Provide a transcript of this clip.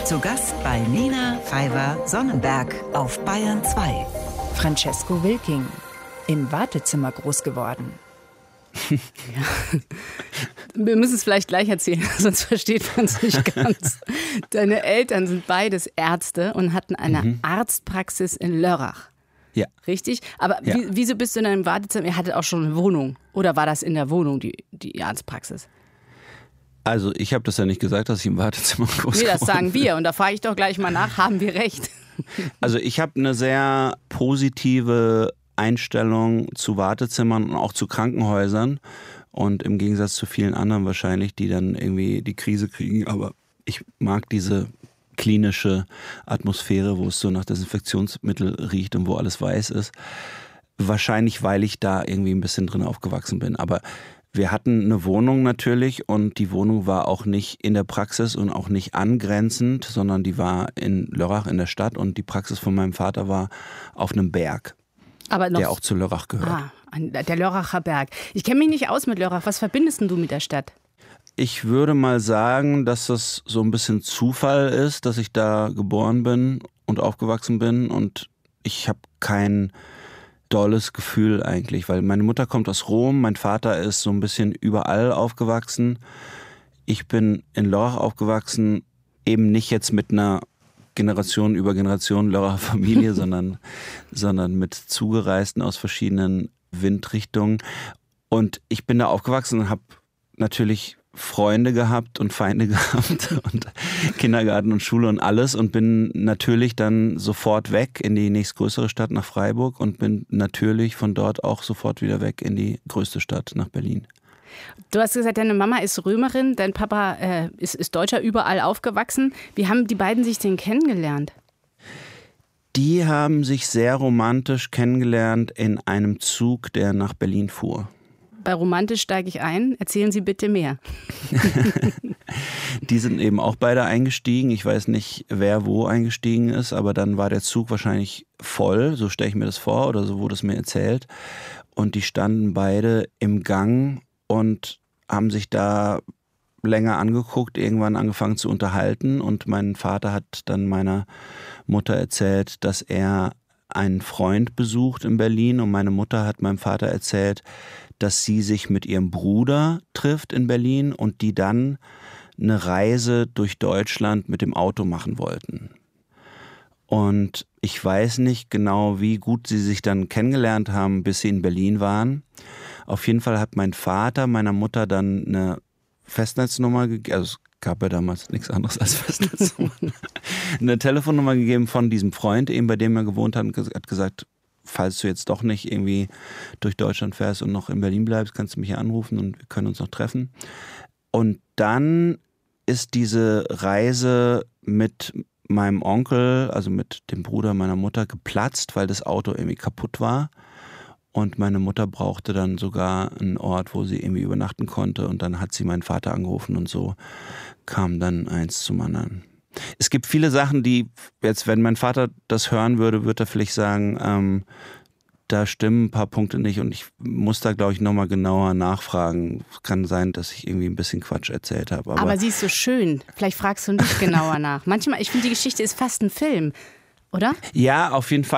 Zu Gast bei Nina Pfeiffer-Sonnenberg auf Bayern 2. Francesco Wilking, im Wartezimmer groß geworden. Ja. Wir müssen es vielleicht gleich erzählen, sonst versteht man es nicht ganz. Deine Eltern sind beides Ärzte und hatten eine Arztpraxis in Lörrach. Ja. Richtig? Aber ja. Wieso bist du in einem Wartezimmer? Ihr hattet auch schon eine Wohnung. Oder war das in der Wohnung, die Arztpraxis? Also ich habe das ja nicht gesagt, dass ich im Wartezimmer groß geworden bin. Nee, das sagen wir. Und da frage ich doch gleich mal nach, haben wir recht? Also ich habe eine sehr positive Einstellung zu Wartezimmern und auch zu Krankenhäusern. Und im Gegensatz zu vielen anderen wahrscheinlich, die dann irgendwie die Krise kriegen. Aber ich mag diese klinische Atmosphäre, wo es so nach Desinfektionsmittel riecht und wo alles weiß ist. Wahrscheinlich, weil ich da irgendwie ein bisschen drin aufgewachsen bin. Aber wir hatten eine Wohnung natürlich und die Wohnung war auch nicht in der Praxis und auch nicht angrenzend, sondern die war in Lörrach in der Stadt und die Praxis von meinem Vater war auf einem Berg, aber noch, der auch zu Lörrach gehört. Der Lörracher Berg. Ich kenne mich nicht aus mit Lörrach. Was verbindest denn du mit der Stadt? Ich würde mal sagen, dass das so ein bisschen Zufall ist, dass ich da geboren bin und aufgewachsen bin und ich habe kein dolles Gefühl eigentlich, weil meine Mutter kommt aus Rom, mein Vater ist so ein bisschen überall aufgewachsen. Ich bin in Lörrach aufgewachsen, eben nicht jetzt mit einer Generation über Generation Lörracher Familie, sondern mit Zugereisten aus verschiedenen Windrichtungen. Und ich bin da aufgewachsen und habe natürlich Freunde gehabt und Feinde gehabt und Kindergarten und Schule und alles und bin natürlich dann sofort weg in die nächstgrößere Stadt nach Freiburg und bin natürlich von dort auch sofort wieder weg in die größte Stadt nach Berlin. Du hast gesagt, deine Mama ist Römerin, dein Papa ist Deutscher, überall aufgewachsen. Wie haben die beiden sich denn kennengelernt? Die haben sich sehr romantisch kennengelernt in einem Zug, der nach Berlin fuhr. Bei romantisch steige ich ein. Erzählen Sie bitte mehr. Die sind eben auch beide eingestiegen. Ich weiß nicht, wer wo eingestiegen ist, aber dann war der Zug wahrscheinlich voll, so stelle ich mir das vor oder so wurde es mir erzählt. Und die standen beide im Gang und haben sich da länger angeguckt, irgendwann angefangen zu unterhalten. Und mein Vater hat dann meiner Mutter erzählt, dass er einen Freund besucht in Berlin und meine Mutter hat meinem Vater erzählt, dass sie sich mit ihrem Bruder trifft in Berlin und die dann eine Reise durch Deutschland mit dem Auto machen wollten. Und ich weiß nicht genau, wie gut sie sich dann kennengelernt haben, bis sie in Berlin waren. Auf jeden Fall hat mein Vater meiner Mutter dann eine Festnetznummer gegeben, also es gab ja damals nichts anderes als Festnetznummer, eine Telefonnummer gegeben von diesem Freund, eben bei dem er gewohnt hat und hat gesagt, falls du jetzt doch nicht irgendwie durch Deutschland fährst und noch in Berlin bleibst, kannst du mich hier anrufen und wir können uns noch treffen. Und dann ist diese Reise mit meinem Onkel, also mit dem Bruder meiner Mutter, geplatzt, weil das Auto irgendwie kaputt war. Und meine Mutter brauchte dann sogar einen Ort, wo sie irgendwie übernachten konnte. Und dann hat sie meinen Vater angerufen und so kam dann eins zum anderen. Es gibt viele Sachen, die jetzt, wenn mein Vater das hören würde, würde er vielleicht sagen, da stimmen ein paar Punkte nicht und ich muss da, glaube ich, nochmal genauer nachfragen. Es kann sein, dass ich irgendwie ein bisschen Quatsch erzählt habe. Aber sie ist so schön. Vielleicht fragst du nicht genauer nach. Manchmal, ich finde, die Geschichte ist fast ein Film, oder? Ja, auf jeden Fall.